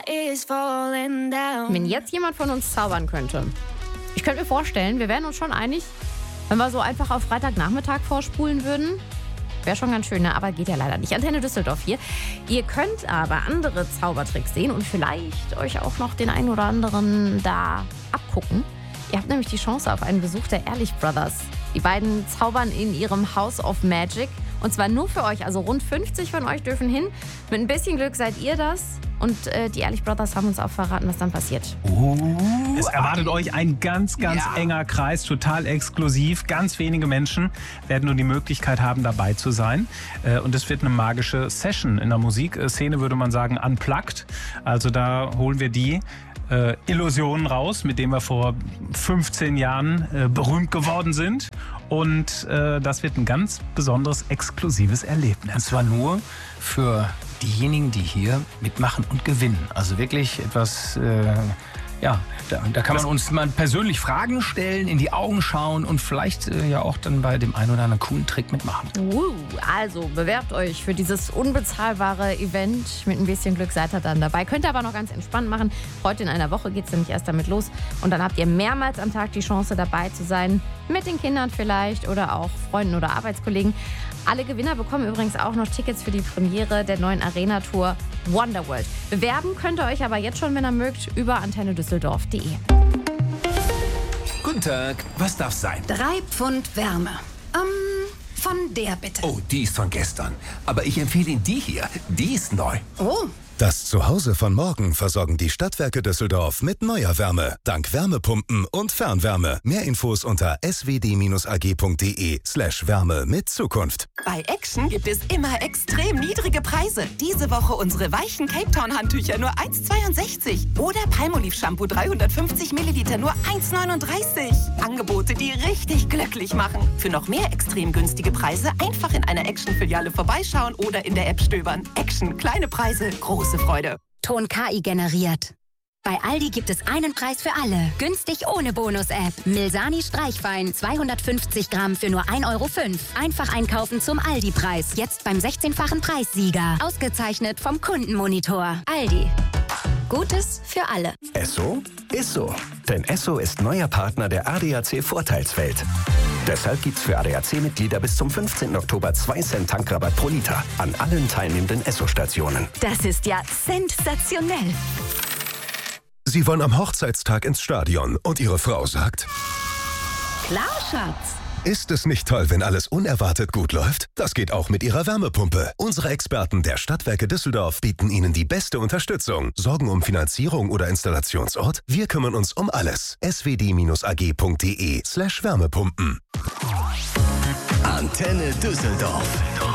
Wenn jetzt jemand von uns zaubern könnte, ich könnte mir vorstellen, wir wären uns schon einig, wenn wir so einfach auf Freitagnachmittag vorspulen würden. Wäre schon ganz schön, ne? Aber geht ja leider nicht. Antenne Düsseldorf hier. Ihr könnt aber andere Zaubertricks sehen und vielleicht euch auch noch den einen oder anderen da abgucken. Ihr habt nämlich die Chance auf einen Besuch der Ehrlich Brothers. Die beiden zaubern in ihrem House of Magic. Und zwar nur für euch. Also rund 50 von euch dürfen hin. Mit ein bisschen Glück seid ihr das. Und die Ehrlich Brothers haben uns auch verraten, was dann passiert. Es erwartet euch ein ganz enger Kreis, total exklusiv. Ganz wenige Menschen werden nur die Möglichkeit haben, dabei zu sein. Und es wird eine magische Session. In der Musikszene würde man sagen unplugged. Also da holen wir die Illusionen raus, mit denen wir vor 15 Jahren berühmt geworden sind. Und das wird ein ganz besonderes, exklusives Erlebnis. Und zwar nur für diejenigen, die hier mitmachen und gewinnen. Also wirklich etwas, da kann man uns mal persönlich Fragen stellen, in die Augen schauen und vielleicht ja auch dann bei dem einen oder anderen coolen Trick mitmachen. Also bewerbt euch für dieses unbezahlbare Event. Mit ein bisschen Glück seid ihr dann dabei. Könnt ihr aber noch ganz entspannt machen. Heute in einer Woche geht es nämlich erst damit los. Und dann habt ihr mehrmals am Tag die Chance, dabei zu sein. Mit den Kindern vielleicht oder auch Freunden oder Arbeitskollegen. Alle Gewinner bekommen übrigens auch noch Tickets für die Premiere der neuen Arena-Tour Wonderworld. Bewerben könnt ihr euch aber jetzt schon, wenn ihr mögt, über antennedüsseldorf.de. Guten Tag, was darf sein? 3 Pfund Wärme. Von der bitte. Oh, die ist von gestern. Aber ich empfehle Ihnen die hier. Die ist neu. Oh. Das Zuhause von morgen versorgen die Stadtwerke Düsseldorf mit neuer Wärme. Dank Wärmepumpen und Fernwärme. Mehr Infos unter swd-ag.de/Wärme mit Zukunft. Bei Action gibt es immer extrem niedrige Preise. Diese Woche unsere weichen Cape Town Handtücher nur 1,62. Oder Palmolive Shampoo 350 Milliliter nur 1,39. Angebote, die richtig glücklich machen. Für noch mehr extrem günstige Preise einfach in einer Action-Filiale vorbeischauen oder in der App stöbern. Action, kleine Preise, große Freude. Ton KI generiert. Bei Aldi gibt es einen Preis für alle. Günstig ohne Bonus-App. Milsani Streichwein 250 Gramm für nur 1,05 €. Einfach einkaufen zum Aldi-Preis. Jetzt beim 16-fachen Preissieger. Ausgezeichnet vom Kundenmonitor. Aldi. Gutes für alle. Esso ist so. Denn Esso ist neuer Partner der ADAC Vorteilswelt. Deshalb gibt's für ADAC-Mitglieder bis zum 15. Oktober 2 Cent Tankrabatt pro Liter an allen teilnehmenden Esso-Stationen. Das ist ja sensationell. Sie wollen am Hochzeitstag ins Stadion und Ihre Frau sagt: Klar, Schatz. Ist es nicht toll, wenn alles unerwartet gut läuft? Das geht auch mit Ihrer Wärmepumpe. Unsere Experten der Stadtwerke Düsseldorf bieten Ihnen die beste Unterstützung. Sorgen um Finanzierung oder Installationsort? Wir kümmern uns um alles. swd-ag.de/Wärmepumpen. Antenne Düsseldorf.